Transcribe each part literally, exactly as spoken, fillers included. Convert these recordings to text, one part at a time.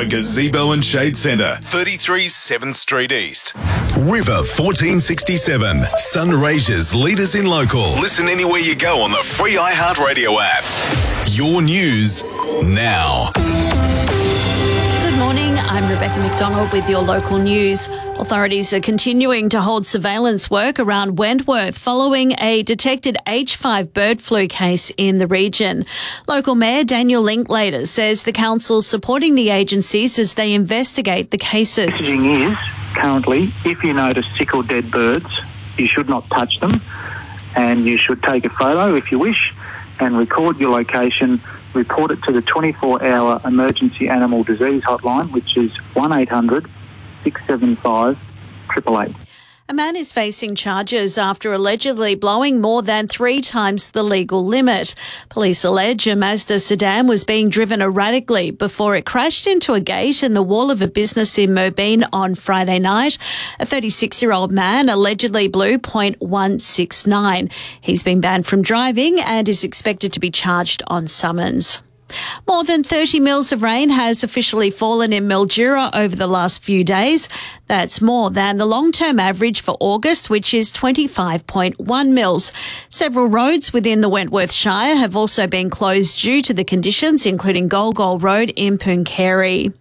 The Gazebo and Shade Centre, thirty-three seventh Street East. River fourteen sixty-seven, Sunraysia's leaders in local. Listen anywhere you go on the free iHeartRadio app. Your news now. Good morning, I'm Rebecca McDonald with your local news. Authorities are continuing to hold surveillance work around Wentworth following a detected H five bird flu case in the region. Local Mayor Daniel Linklater says the council's supporting the agencies as they investigate the cases. The thing is, currently, if you notice sick or dead birds, you should not touch them, and you should take a photo if you wish and record your location. Report it to the twenty-four hour Emergency Animal Disease Hotline, which is one eight hundred six seven five eight eight eight. A man is facing charges after allegedly blowing more than three times the legal limit. Police allege a Mazda sedan was being driven erratically before it crashed into a gate in the wall of a business in Moorbeen on Friday night. A thirty-six-year-old man allegedly blew point one six nine. He's been banned from driving and is expected to be charged on summons. More than thirty mils of rain has officially fallen in Mildura over the last few days. That's more than the long-term average for August, which is twenty-five point one mils. Several roads within the Wentworth Shire have also been closed due to the conditions, including Golgol Road in Pooncarie.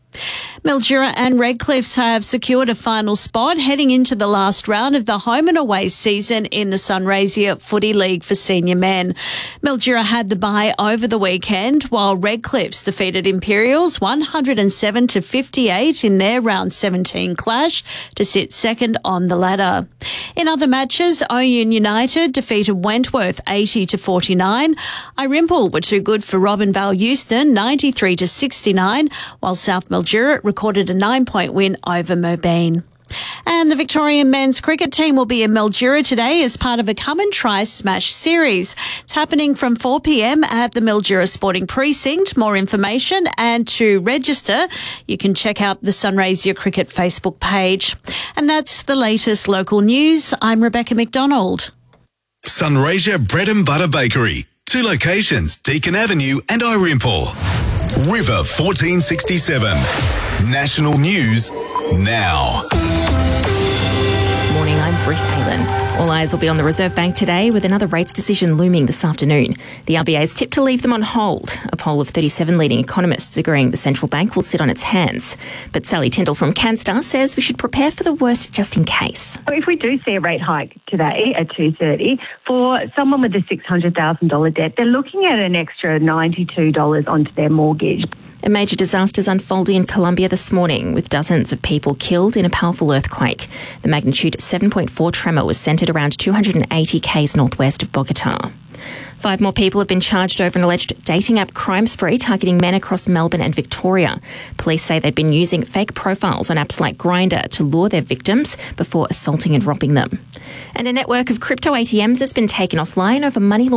Mildura and Redcliffs have secured a final spot heading into the last round of the home and away season in the Sunraysia Footy League for senior men. Mildura had the bye over the weekend, while Redcliffs defeated Imperials one hundred seven to fifty-eight in their round seventeen clash to sit second on the ladder. In other matches, Oyun United defeated Wentworth eighty to forty-nine. Irimple were too good for Robinvale Euston ninety-three to sixty-nine, while South Mildura recorded a nine-point win over Moorbeen. And the Victorian men's cricket team will be in Mildura today as part of a Come and Try Smash series. It's happening from four p.m. at the Mildura Sporting Precinct. More information and to register, you can check out the Sunraysia Cricket Facebook page. And that's the latest local news. I'm Rebecca McDonald. Sunraysia Bread and Butter Bakery. Two locations, Deakin Avenue and Irimple. River fourteen sixty-seven. National News now. Morning, I'm Britt Halen. All eyes will be on the Reserve Bank today with another rates decision looming this afternoon. The R B A's tipped to leave them on hold. A poll of thirty-seven leading economists agreeing the central bank will sit on its hands. But Sally Tyndall from Canstar says we should prepare for the worst just in case. If we do see a rate hike today at two thirty, for someone with a six hundred thousand dollars debt, they're looking at an extra ninety-two dollars onto their mortgage. A major disaster is unfolding in Colombia this morning, with dozens of people killed in a powerful earthquake. The magnitude seven point four tremor was centred around two hundred eighty k's northwest of Bogota. Five more people have been charged over an alleged dating app crime spree targeting men across Melbourne and Victoria. Police say they'd been using fake profiles on apps like Grindr to lure their victims before assaulting and robbing them. And a network of crypto A T Ms has been taken offline over money laundering.